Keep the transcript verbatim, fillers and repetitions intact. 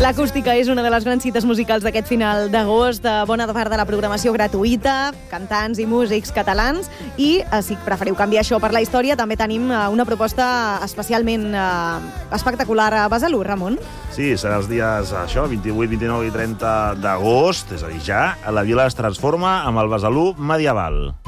L'acústica és una de les grans cites musicals d'aquest final d'agost, de bona part de la programació gratuïta, cantants i músics catalans, i eh, si preferiu canviar això per la història, també tenim eh, una proposta especialment eh, espectacular a Besalú, Ramon. Sí, serà els dies, això, vint-i-vuit, vint-i-nou i trenta d'agost, és a dir, ja, la vila es transforma amb el Besalú medieval.